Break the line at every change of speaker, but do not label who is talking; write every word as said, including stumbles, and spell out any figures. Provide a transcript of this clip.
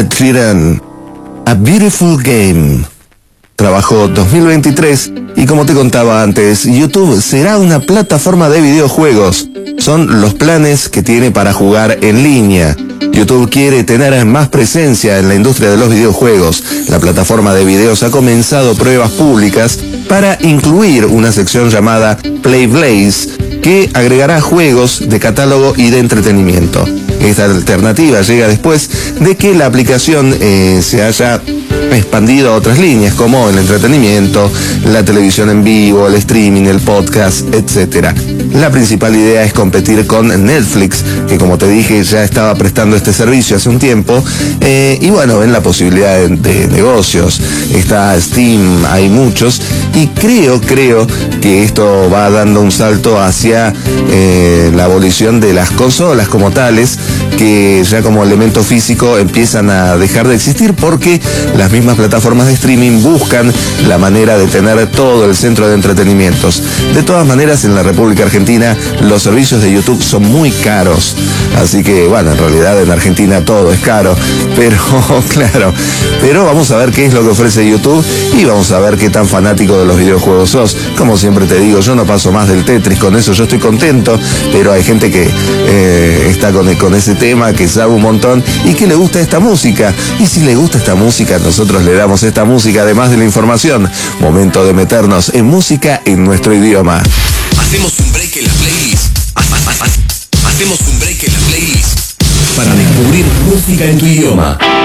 Ed Sheeran, A Beautiful Game. Trabajo dos mil veintitrés y como te contaba antes, YouTube será una plataforma de videojuegos. Son los planes que tiene para jugar en línea. YouTube quiere tener más presencia en la industria de los videojuegos. La plataforma de videos ha comenzado pruebas públicas para incluir una sección llamada Play Blaze, que agregará juegos de catálogo y de entretenimiento. Esta alternativa llega después de que la aplicación eh, se haya expandido a otras líneas como el entretenimiento, la televisión en vivo, el streaming, el podcast, etcétera. La principal idea es competir con Netflix, que como te dije ya estaba prestando este servicio hace un tiempo, eh, y bueno, ven la posibilidad de, de negocios. Está Steam, hay muchos, y creo, creo que esto va dando un salto hacia eh, la abolición de las consolas como tales, que ya como elemento físico empiezan a dejar de existir porque las mismas plataformas de streaming buscan la manera de tener todo el centro de entretenimientos. De todas maneras, en la República Argentina los servicios de YouTube son muy caros, así que bueno, en realidad en Argentina todo es caro, pero claro, pero vamos a ver qué es lo que ofrece YouTube y vamos a ver qué tan fanático de los videojuegos sos. Como siempre te digo, yo no paso más del Tetris, con eso yo estoy contento, pero hay gente que eh, está con, con ese tema, que sabe un montón y que le gusta esta música, y si le gusta esta música, nosotros le damos esta música además de la información. Momento de meternos en música en nuestro idioma.
Hacemos un break en la playlist. Hacemos un break en la playlist para descubrir música en tu idioma.